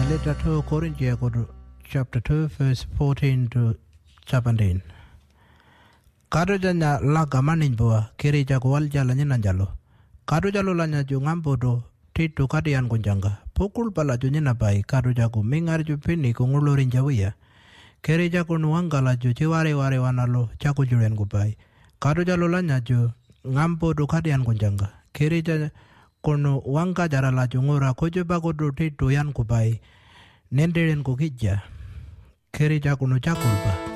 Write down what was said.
letter to Corinthians chapter 2 verse 14 to 17. Kado janya laga manin boa kiri jago wal jalannya nanjalo. Kado jalo lanya jo ngambodo titu kadian kunjanga. Pukul pala jo nyena bai kado jago mingar jo pini kungulorin jawia. Kiri jago nuangala jo ciware ware wanalo jago juren gubai. Kado jalo lanya jo ngambodo kadian kunjanga. Kiri jago kono wanga jara la jo ngora kojo bagodo titu yan gubai. Nenderen kukija. Kiri jago no jakulba.